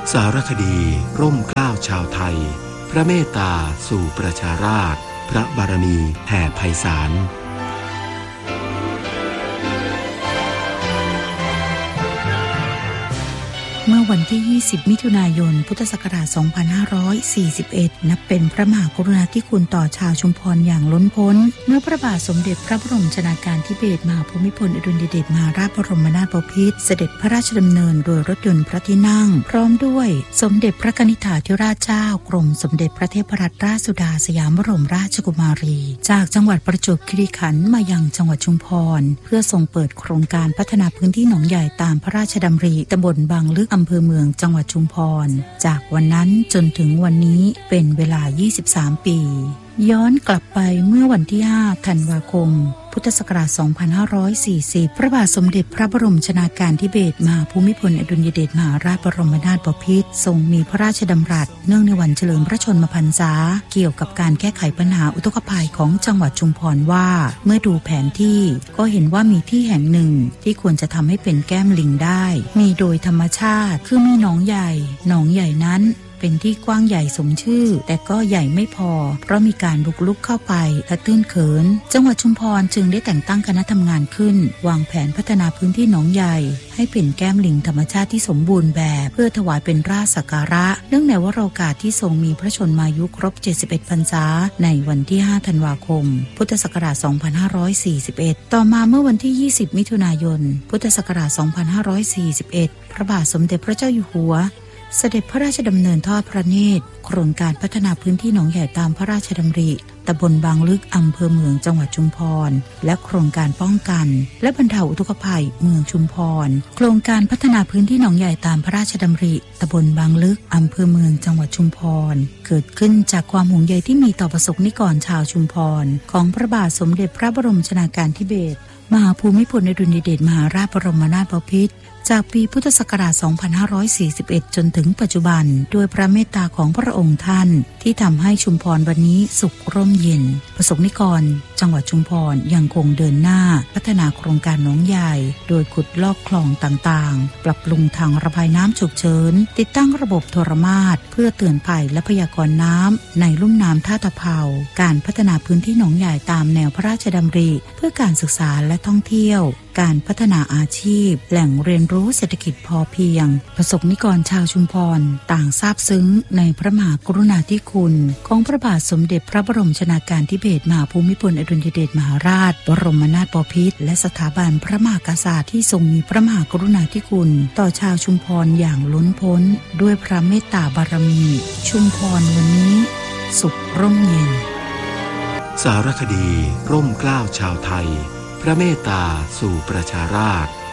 สารคดีร่มเกล้าชาวไทยพระเมตตาสู่ประชาราษฎร์พระบารมีแผ่ไพศาลเมื่อวันที่ 20 มิถุนายน พุทธศักราช 2541 นับเป็นพระมหากรุณาธิคุณต่อชาวชุมพรอย่างล้นพ้นเมื่อพระบาทสมเด็จพระบรมชนากาธิเบศรมหาภูมิพลอดุลยเดชมหาราชบรมนาถบพิตรเสด็จพระราชดำเนินโดยรถยนต์พระที่นั่งพร้อมด้วยสมเด็จพระกนิษฐาธิราชเจ้ากรมสมเด็จพระเทพรัตนราชสุดาสยามบรมราชกุมารีจากจังหวัดประจวบคีรีขันธ์มายังจังหวัดชุมพรเพื่อทรงเปิดโครงการพัฒนาพื้นที่หนองใหญ่ตามพระราชดำริตำบลบางลึกอำเภอเมืองจังหวัดชุมพรจากวันนั้นจนถึงวันนี้เป็นเวลา 23 ปี ย้อนกลับไปเมื่อวันที่ 5 ธันวาคม พุทธศักราช 2540 พระบาทสมเด็จพระบรมชนากาธิเบศรมหาภูมิพลอดุลยเดชมหาราชบรมนาถบพิตรทรงมีพระราชดำรัสเนื่องในวันเฉลิมพระชนมพรรษาเกี่ยวกับการแก้ไขปัญหาอุทกภัยของจังหวัดชุมพรว่าเมื่อดูแผนที่ก็เห็นว่ามีที่แห่งหนึ่งที่ควรจะทำให้เป็นแก้มลิงได้มีโดยธรรมชาติคือมีหนองใหญ่หนองใหญ่นั้นเป็นที่กว้างใหญ่สมชื่อแต่ก็ใหญ่ไม่พอเพราะมีการบุกรุกเข้าไปและตื้นเขินจังหวัดชุมพรจึงได้แต่งตั้งคณะทำงานขึ้นวางแผนพัฒนาพื้นที่หนองใหญ่ให้เป็นแก้มลิงธรรมชาติที่สมบูรณ์แบบเพื่อถวายเป็นราชสักการะเนื่องในวโรกาสที่ทรงมีพระชนมายุครบ71พรรษาในวันที่ 5 ธันวาคม พุทธศักราช 2541 ต่อมาเมื่อวันที่ 20 มิถุนายน พุทธศักราช 2541 พระบาทสมเด็จพระเจ้าอยู่หัวเสด็จพระราชดำเนินทอดพระเนตรโครงการพัฒนาพื้นที่หนองใหญ่ตามพระราชดำริตำบลบางลึกอำเภอเมืองจังหวัดชุมพรและโครงการป้องกันและบรรเทาอุทกภัยเมืองชุมพรโครงการพัฒนาพื้นที่หนองใหญ่ตามพระราชดำริตำบลบางลึกอำเภอเมืองจังหวัดชุมพรเกิดขึ้นจากความห่วงใยที่มีต่อประสบนิกรชาวชุมพรของพระบาทสมเด็จพระบรมชนากาธิเบศรมหาภูมิพลอดุลยเดชมหาราชบรมนาถบพิตรจากปีพุทธศักราช 2541 จนถึงปัจจุบันด้วยพระเมตตาของพระองค์ท่านที่ทำให้ชุมพรวันนี้สุขร่มเย็นประสบนิกรจังหวัดชุมพรยังคงเดินหน้าพัฒนาโครงการหนองใหญ่โดยขุดลอกคลองต่างๆปรับปรุงทางระบายน้ำฉุกเฉินติดตั้งระบบโทรมาศเพื่อเตือนภัยและพยากรณ์น้ำในลุ่มน้ำท่าตะเภาการพัฒนาพื้นที่หนองใหญ่ตามแนวพระราชดำริเพื่อการศึกษาและท่องเที่ยวการพัฒนาอาชีพแหล่งเรียนรู้เศรษฐกิจพอเพียงประสบนิกรชาวชุมพรต่างซาบซึ้งในพระมหากรุณาธิคุณของพระบาทสมเด็จพระบรมชนากาธิเบศรมหาภูมิพลอดุลยเดชมหาราชบรมนาถบพิตรและสถาบันพระมหากษัตริย์ที่ทรงมีพระมหากรุณาธิคุณต่อชาวชุมพรอย่างล้นพ้นด้วยพระเมตตาบารมีชุมพรวันนี้สุขร่มเย็นสารคดีร่มเกล้าชาวไทยพระเมตตาสู่ประชาราษฎร์